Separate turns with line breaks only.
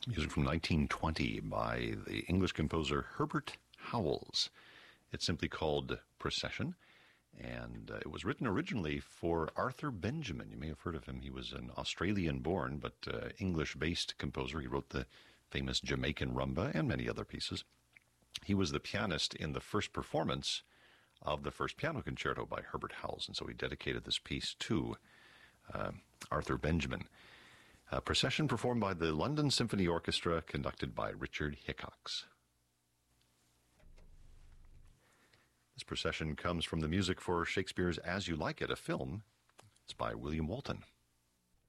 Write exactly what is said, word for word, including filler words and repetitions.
Music from nineteen twenty by the English composer Herbert Howells. It's simply called Procession, and uh, it was written originally for Arthur Benjamin. You may have heard of him. He was an Australian-born but uh, English-based composer. He wrote the famous Jamaican Rumba and many other pieces. He was the pianist in the first performance of the first piano concerto by Herbert Howells, and so he dedicated this piece to uh, Arthur Benjamin. A procession performed by the London Symphony Orchestra, conducted by Richard Hickox. This procession comes from the music for Shakespeare's As You Like It, a film. It's by William Walton.